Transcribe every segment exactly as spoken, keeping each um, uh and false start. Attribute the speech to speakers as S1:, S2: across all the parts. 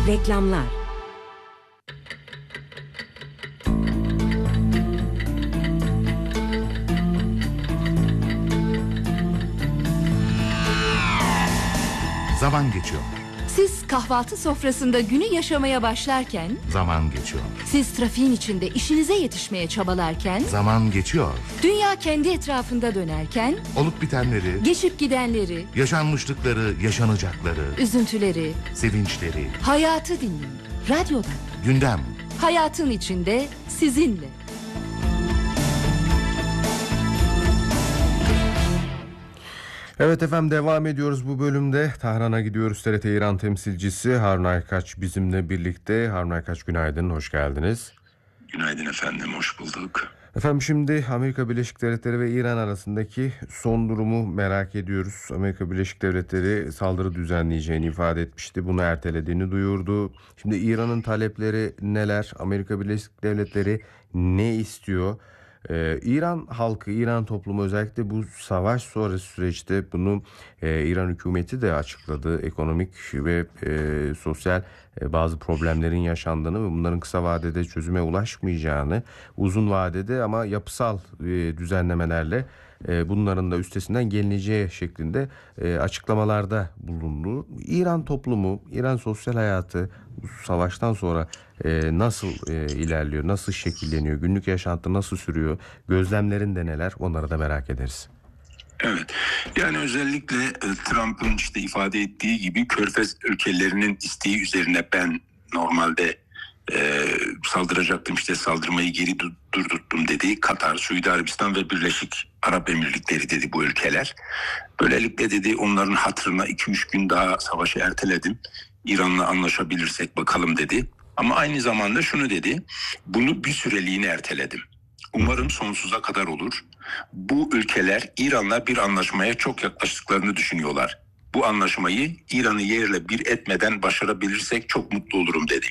S1: Reklamlar.
S2: Zaman geçiyor.
S1: Siz kahvaltı sofrasında günü yaşamaya başlarken,
S2: zaman geçiyor.
S1: Siz trafiğin içinde işinize yetişmeye çabalarken,
S2: zaman geçiyor.
S1: Dünya kendi etrafında dönerken,
S2: olup bitenleri,
S1: geçip gidenleri,
S2: yaşanmışlıkları, yaşanacakları,
S1: üzüntüleri,
S2: sevinçleri,
S1: hayatı dinleyin. Radyodan.
S2: Gündem.
S1: Hayatın içinde sizinle.
S3: Evet efendim, devam ediyoruz bu bölümde. Tahran'a gidiyoruz. T R T İran temsilcisi Harun Aykaç bizimle birlikte. Harun Aykaç, günaydın, hoş geldiniz.
S4: Günaydın efendim, hoş bulduk.
S3: Efendim, şimdi Amerika Birleşik Devletleri ve İran arasındaki son durumu merak ediyoruz. Amerika Birleşik Devletleri saldırı düzenleyeceğini ifade etmişti. Bunu ertelediğini duyurdu. Şimdi İran'ın talepleri neler? Amerika Birleşik Devletleri ne istiyor? Ee, İran halkı, İran toplumu özellikle bu savaş sonrası süreçte bunu e, İran hükümeti de açıkladı. Ekonomik ve e, sosyal e, bazı problemlerin yaşandığını ve bunların kısa vadede çözüme ulaşmayacağını, uzun vadede ama yapısal e, düzenlemelerle e, bunların da üstesinden gelineceği şeklinde e, açıklamalarda bulundu. İran toplumu, İran sosyal hayatı bu savaştan sonra e, nasıl e, ilerliyor, nasıl şekilleniyor, günlük yaşantı nasıl sürüyor, gözlemlerin de neler, onları da merak ederiz.
S4: Evet, yani özellikle Trump'ın işte ifade ettiği gibi Körfez ülkelerinin isteği üzerine ben normalde e, saldıracaktım, işte saldırmayı geri durdurttum dedi. Katar, Suudi Arabistan ve Birleşik Arap Emirlikleri dedi bu ülkeler. Böylelikle dedi onların hatırına iki üç gün daha savaşı erteledim. İran'la anlaşabilirsek bakalım dedi. Ama aynı zamanda şunu dedi, bunu bir süreliğine erteledim. Umarım sonsuza kadar olur. Bu ülkeler İran'la bir anlaşmaya çok yaklaştıklarını düşünüyorlar. Bu anlaşmayı İran'ı yerle bir etmeden başarabilirsek çok mutlu olurum dedi.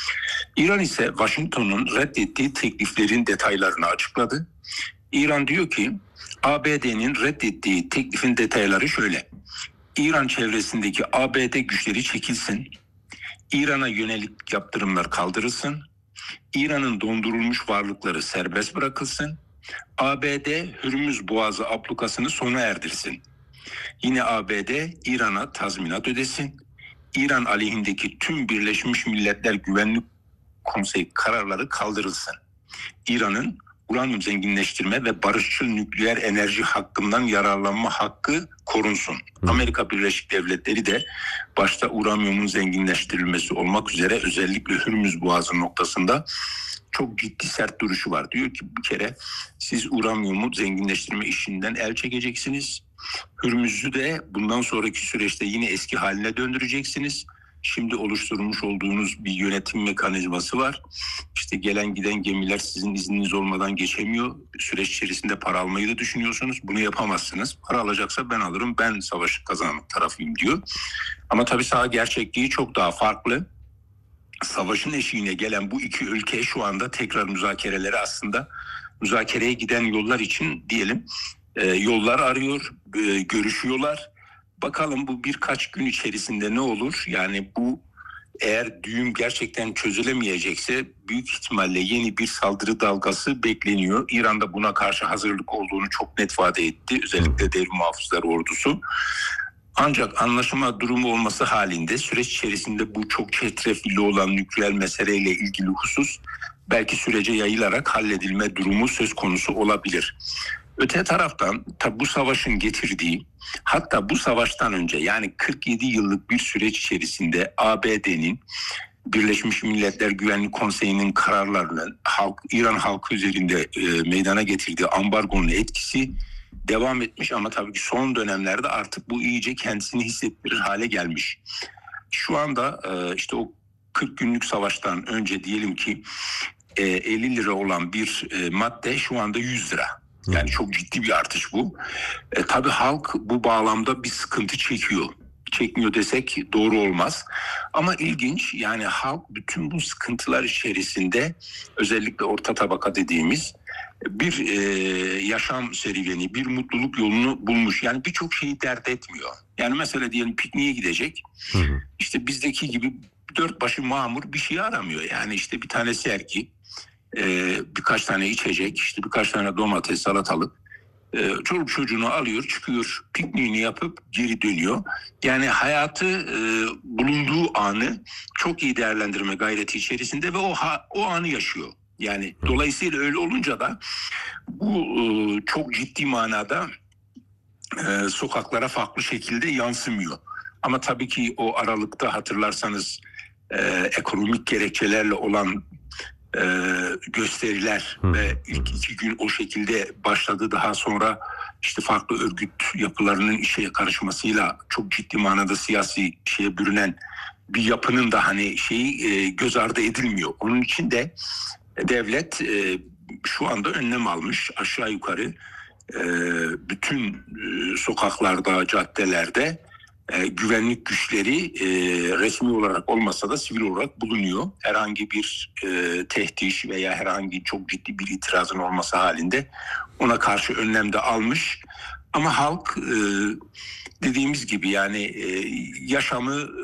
S4: İran ise Washington'un reddettiği tekliflerin detaylarını açıkladı. İran diyor ki A B D'nin reddettiği teklifin detayları şöyle. İran çevresindeki A B D güçleri çekilsin. İran'a yönelik yaptırımlar kaldırılsın. İran'ın dondurulmuş varlıkları serbest bırakılsın. A B D Hürmüz Boğazı ablukasını sona erdirsin. Yine A B D İran'a tazminat ödesin. İran aleyhindeki tüm Birleşmiş Milletler Güvenlik Konseyi kararları kaldırılsın. İran'ın uranyum zenginleştirme ve barışçıl nükleer enerji hakkından yararlanma hakkı korunsun. Hı. Amerika Birleşik Devletleri de başta uranyumun zenginleştirilmesi olmak üzere özellikle Hürmüz Boğazı noktasında çok ciddi sert duruşu var. Diyor ki bir kere siz uranyumu zenginleştirme işinden el çekeceksiniz. Hürmüz'ü de bundan sonraki süreçte yine eski haline döndüreceksiniz. Şimdi oluşturmuş olduğunuz bir yönetim mekanizması var. İşte gelen giden gemiler sizin izniniz olmadan geçemiyor. Süreç içerisinde para almayı da düşünüyorsunuz. Bunu yapamazsınız. Para alacaksa ben alırım. Ben savaşı kazanmak tarafıyım diyor. Ama tabii saha gerçekliği çok daha farklı. Savaşın eşiğine gelen bu iki ülke şu anda tekrar müzakereleri aslında müzakereye giden yollar için diyelim e, yollar arıyor, e, görüşüyorlar. Bakalım bu birkaç gün içerisinde ne olur? Yani bu eğer düğüm gerçekten çözülemeyecekse büyük ihtimalle yeni bir saldırı dalgası bekleniyor. İran da buna karşı hazırlık olduğunu çok net ifade etti. Özellikle Devrim Muhafızlar Ordusu. Ancak anlaşma durumu olması halinde süreç içerisinde bu çok çetrefilli olan nükleer meseleyle ilgili husus belki sürece yayılarak halledilme durumu söz konusu olabilir. Öte taraftan tabi bu savaşın getirdiği, hatta bu savaştan önce yani kırk yedi yıllık bir süreç içerisinde A B D'nin Birleşmiş Milletler Güvenlik Konseyi'nin kararlarının halk, İran halkı üzerinde e, meydana getirdiği ambargonun etkisi devam etmiş ama tabii ki son dönemlerde artık bu iyice kendisini hissettirir hale gelmiş. Şu anda e, işte o kırk günlük savaştan önce diyelim ki e, elli lira olan bir e, madde şu anda yüz lira. Yani çok ciddi bir artış bu. E, tabii halk bu bağlamda bir sıkıntı çekiyor. Çekmiyor desek doğru olmaz. Ama ilginç, yani halk bütün bu sıkıntılar içerisinde özellikle orta tabaka dediğimiz bir e, yaşam serüveni, bir mutluluk yolunu bulmuş. Yani birçok şeyi dert etmiyor. Yani mesela diyelim pikniğe gidecek. Hı hı. İşte bizdeki gibi dört başı mamur bir şey aramıyor. Yani işte bir tane sergi, e, birkaç tane içecek, işte birkaç tane domates, salatalık. E, çoluk çocuğunu alıyor, çıkıyor, pikniğini yapıp geri dönüyor. Yani hayatı, e, bulunduğu anı çok iyi değerlendirme gayreti içerisinde ve o ha, o anı yaşıyor. Yani dolayısıyla öyle olunca da bu e, çok ciddi manada e, sokaklara farklı şekilde yansımıyor. Ama tabii ki o aralıkta hatırlarsanız e, ekonomik gerekçelerle olan e, gösteriler hı. ve ilk iki gün o şekilde başladı. Daha sonra işte farklı örgüt yapılarının işe karışmasıyla çok ciddi manada siyasi şeye bürünen bir yapının da hani şeyi e, göz ardı edilmiyor. Onun için de devlet e, şu anda önlem almış, aşağı yukarı e, bütün e, sokaklarda, caddelerde e, güvenlik güçleri e, resmi olarak olmasa da sivil olarak bulunuyor. Herhangi bir e, tehdiş veya herhangi çok ciddi bir itirazın olması halinde ona karşı önlem de almış. Ama halk e, dediğimiz gibi yani e, yaşamı e,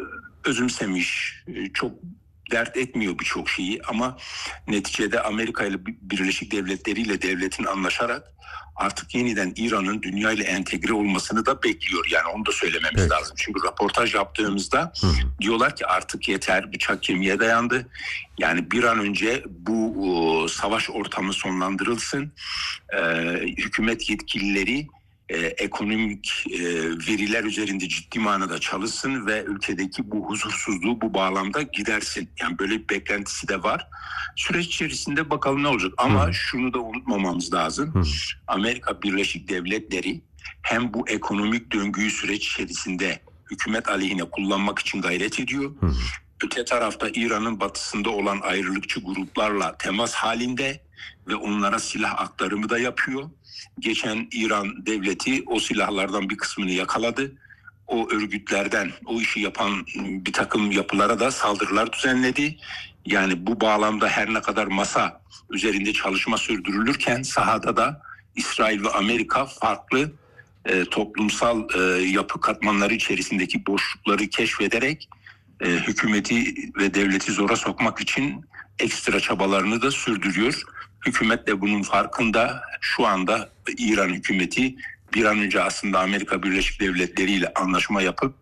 S4: özümsemiş, e, çok dert etmiyor birçok şeyi ama neticede Amerika ile Birleşik Devletleri ile devletin anlaşarak artık yeniden İran'ın dünya ile entegre olmasını da bekliyor. Yani onu da söylememiz evet. lazım. Çünkü röportaj yaptığımızda Hı. diyorlar ki artık yeter, bıçak kemiğe dayandı. Yani bir an önce bu o, savaş ortamı sonlandırılsın. Ee, hükümet yetkilileri e, ekonomik e, veriler üzerinde ciddi manada çalışsın ve ülkedeki bu huzursuzluğu bu bağlamda gidersin. Yani böyle bir beklentisi de var. Süreç içerisinde bakalım ne olacak. Ama Hı. şunu da unutmamamız lazım. Hı. Amerika Birleşik Devletleri hem bu ekonomik döngüyü süreç içerisinde hükümet aleyhine kullanmak için gayret ediyor. Hı. Öte tarafta İran'ın batısında olan ayrılıkçı gruplarla temas halinde ve onlara silah aktarımı da yapıyor. Geçen İran devleti o silahlardan bir kısmını yakaladı. O örgütlerden o işi yapan bir takım yapılara da saldırılar düzenledi. Yani bu bağlamda her ne kadar masa üzerinde çalışma sürdürülürken sahada da İsrail ve Amerika farklı e, toplumsal e, yapı katmanları içerisindeki boşlukları keşfederek e, hükümeti ve devleti zora sokmak için ekstra çabalarını da sürdürüyor. Hükümet de bunun farkında. Şu anda İran hükümeti bir an önce aslında Amerika Birleşik Devletleri ile anlaşma yapıp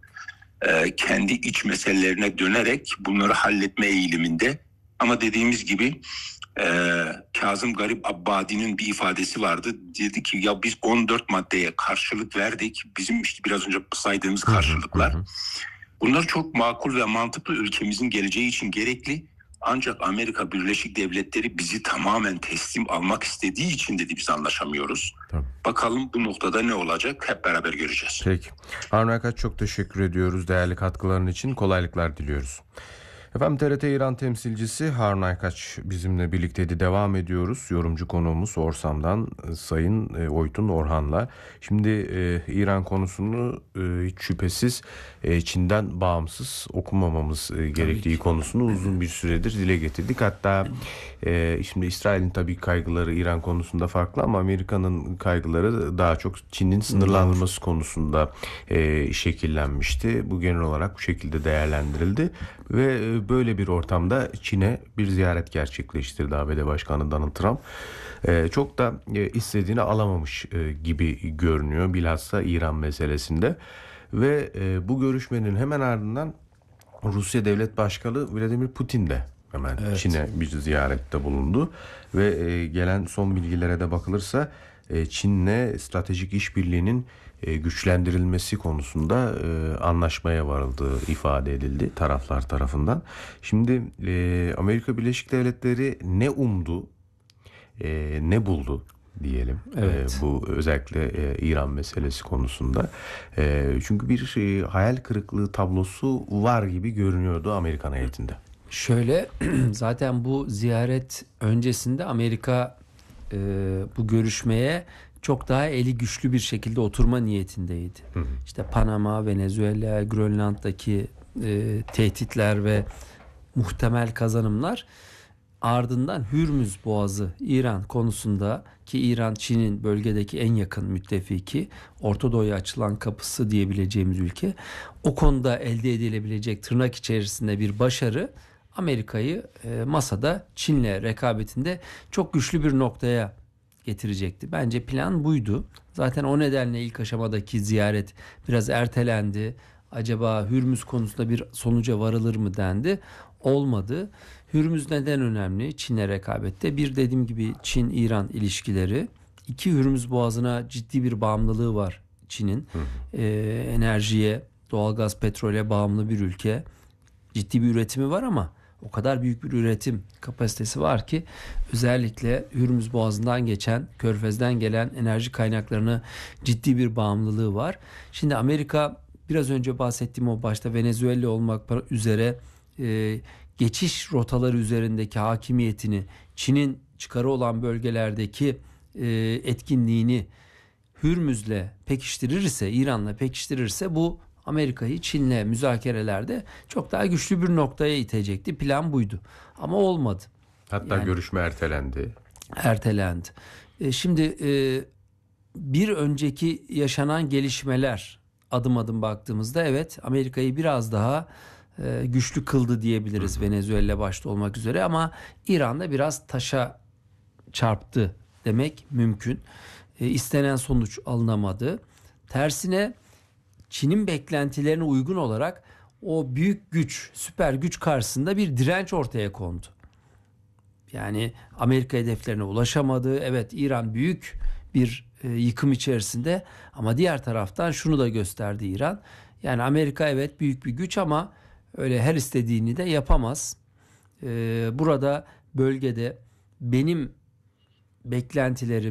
S4: e, kendi iç meselelerine dönerek bunları halletme eğiliminde. Ama dediğimiz gibi e, Kazım Garip Abbadi'nin bir ifadesi vardı. Dedi ki ya biz on dört maddeye karşılık verdik. Bizim işte biraz önce saydığımız karşılıklar. Bunlar çok makul ve mantıklı, ülkemizin geleceği için gerekli. Ancak Amerika Birleşik Devletleri bizi tamamen teslim almak istediği için dedi biz anlaşamıyoruz. Tabii. Bakalım bu noktada ne olacak, hep beraber göreceğiz.
S3: Peki. Harun Aykaç, çok teşekkür ediyoruz değerli katkıların için. Kolaylıklar diliyoruz. Efendim, T R T İran temsilcisi Harun Aykaç bizimle birlikteydi. Devam ediyoruz. Yorumcu konuğumuz Orsam'dan Sayın Oytun Orhan'la. Şimdi e, İran konusunu e, hiç şüphesiz e, Çin'den bağımsız okumamamız e, gerektiği konusunu uzun bir süredir dile getirdik. Hatta e, şimdi İsrail'in tabii kaygıları İran konusunda farklı ama Amerika'nın kaygıları daha çok Çin'in sınırlandırması konusunda e, şekillenmişti. Bu genel olarak bu şekilde değerlendirildi ve böyle bir ortamda Çin'e bir ziyaret gerçekleştirdi A B D Başkanı Donald Trump. Ee, çok da e, istediğini alamamış e, gibi görünüyor bilhassa İran meselesinde. Ve e, bu görüşmenin hemen ardından Rusya Devlet Başkanı Vladimir Putin de hemen evet. Çin'e bir ziyarette bulundu. Ve e, gelen son bilgilere de bakılırsa e, Çin'le stratejik işbirliğinin güçlendirilmesi konusunda e, anlaşmaya varıldığı ifade edildi taraflar tarafından. Şimdi e, Amerika Birleşik Devletleri ne umdu, e, ne buldu diyelim evet. e, bu özellikle e, İran meselesi konusunda. E, çünkü bir şey, hayal kırıklığı tablosu var gibi görünüyordu Amerikan heyetinde.
S5: Şöyle, zaten bu ziyaret öncesinde Amerika e, bu görüşmeye çok daha eli güçlü bir şekilde oturma niyetindeydi. Hı hı. İşte Panama, Venezuela, Grönland'daki e, tehditler ve muhtemel kazanımlar ardından Hürmüz Boğazı İran konusunda, ki İran Çin'in bölgedeki en yakın müttefiki, Orta Doğu'ya açılan kapısı diyebileceğimiz ülke, o konuda elde edilebilecek tırnak içerisinde bir başarı Amerika'yı e, masada Çin'le rekabetinde çok güçlü bir noktaya getirecekti. Bence plan buydu. Zaten o nedenle ilk aşamadaki ziyaret biraz ertelendi. Acaba Hürmüz konusunda bir sonuca varılır mı dendi. Olmadı. Hürmüz neden önemli Çin'le rekabette? Bir, dediğim gibi Çin-İran ilişkileri. İki, Hürmüz Boğazı'na ciddi bir bağımlılığı var Çin'in. Ee, enerjiye, doğalgaz, petrole bağımlı bir ülke. Ciddi bir üretimi var ama o kadar büyük bir üretim kapasitesi var ki özellikle Hürmüz Boğazı'ndan geçen, Körfez'den gelen enerji kaynaklarına ciddi bir bağımlılığı var. Şimdi Amerika, biraz önce bahsettiğim o başta Venezuela olmak üzere e, geçiş rotaları üzerindeki hakimiyetini, Çin'in çıkarı olan bölgelerdeki e, etkinliğini Hürmüz'le pekiştirirse, İran'la pekiştirirse bu Amerika'yı Çin'le müzakerelerde çok daha güçlü bir noktaya itecekti. Plan buydu. Ama olmadı.
S3: Hatta
S5: Yani,
S3: görüşme ertelendi.
S5: Ertelendi. E, şimdi e, bir önceki yaşanan gelişmeler, adım adım baktığımızda evet Amerika'yı biraz daha e, güçlü kıldı diyebiliriz, hı hı. Venezuela başta olmak üzere, ama İran'da biraz taşa çarptı demek mümkün. E, istenen sonuç alınamadı. Tersine Çin'in beklentilerine uygun olarak o büyük güç, süper güç karşısında bir direnç ortaya kondu. Yani Amerika hedeflerine ulaşamadı. Evet, İran büyük bir e, yıkım içerisinde, ama diğer taraftan şunu da gösterdi İran. Yani Amerika evet büyük bir güç ama öyle her istediğini de yapamaz. E, burada bölgede benim beklentilerim,